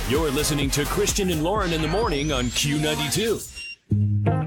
You're listening to Christian and Lauren in the morning on Q92.